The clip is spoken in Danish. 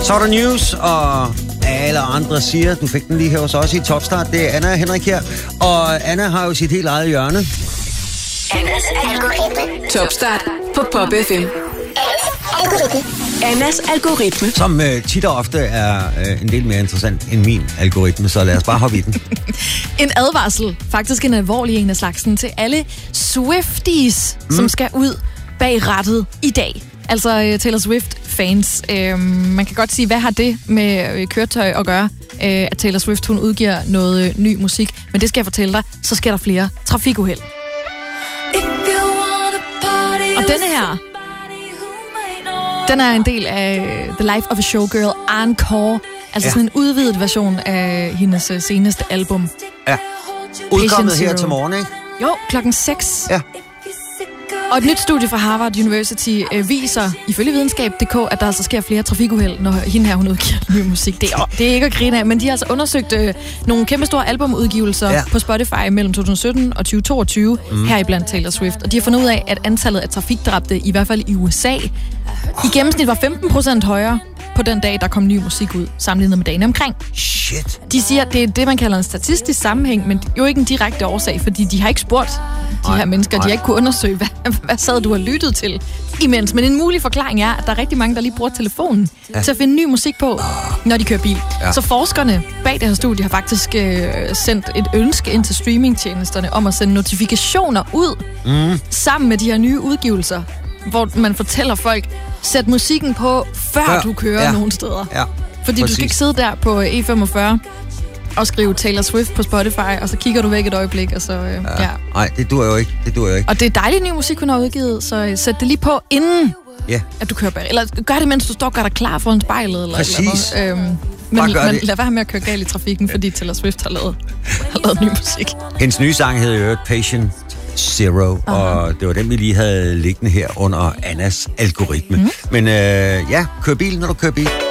Så er der news, og alle andre siger, du fik den lige her hos os i Topstart. Det er Anna og Henrik her, og Anna har jo sit helt eget hjørne. Annas algoritme. Topstart på Pop FM. Annas algoritme. Som tit og ofte er en del mere interessant end min algoritme, så lad os bare hoppe i den. En advarsel, faktisk en alvorlig en af slagsen, til alle Swifties, som skal ud bag rattet i dag. Altså Taylor Swift-fans. Man kan godt sige, hvad har det med køretøj at gøre, at Taylor Swift hun udgiver noget ny musik. Men det skal jeg fortælle dig, så sker der flere trafikuheld. Og denne her, den er en del af The Life of a Showgirl Encore. Altså sådan en udvidet version af hendes seneste album. Ja. Udkommet her til morgen, ikke? Jo, 6:00. Ja. Og et nyt studie fra Harvard University viser, ifølge videnskab.dk, at der altså sker flere trafikuheld, når hende her hun udgiver ny musik. Det er ikke at grine af, men de har altså undersøgt nogle kæmpe store albumudgivelser på Spotify mellem 2017 og 2022, heriblandt Taylor Swift. Og de har fundet ud af, at antallet af trafikdræbte, i hvert fald i USA, i gennemsnit var 15% højere på den dag, der kom ny musik ud, sammenlignet med dagene omkring. Shit. De siger, at det er det, man kalder en statistisk sammenhæng, men jo ikke en direkte årsag, fordi de har ikke spurgt de her mennesker. De har ikke kunne undersøge, hvad sad du har lyttet til imens. Men en mulig forklaring er, at der er rigtig mange, der lige bruger telefonen til at finde ny musik på, når de kører bil. Ja. Så forskerne bag det her studie har faktisk sendt et ønske ind til streamingtjenesterne om at sende notifikationer ud sammen med de her nye udgivelser, hvor man fortæller folk, sæt musikken på, før du kører nogle steder. Ja. Fordi du skal ikke sidde der på E45 og skrive Taylor Swift på Spotify, og så kigger du væk et øjeblik, og så... Nej, det duer jo ikke. Og det er dejlig ny musik, hun har udgivet, så sæt det lige på, inden at du kører bag. Eller gør det, mens du står og gør dig klar foran spejlet. Eller præcis. Eller men lad være med at køre galt i trafikken, fordi Taylor Swift har lavet ny musik. Hendes nye sang hedder jo Patient Zero, og det var den, vi lige havde liggende her under Annas algoritme. Men kør bil, når du kører bil.